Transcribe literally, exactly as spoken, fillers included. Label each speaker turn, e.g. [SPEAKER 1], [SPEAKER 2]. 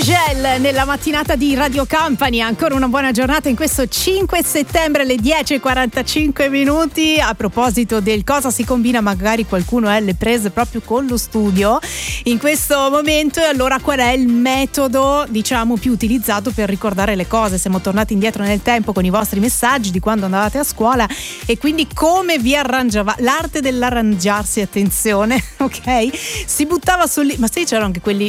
[SPEAKER 1] Gel nella mattinata di Radio Company. Ancora una buona giornata in questo cinque settembre alle dieci e quarantacinque minuti. A proposito del cosa si combina, magari qualcuno è le prese proprio con lo studio in questo momento. E allora qual è il metodo, diciamo, più utilizzato per ricordare le cose? Siamo tornati indietro nel tempo con i vostri messaggi di quando andavate a scuola e quindi come vi arrangiava, l'arte dell'arrangiarsi, attenzione, ok? Si buttava sul, ma sì, c'erano anche quelli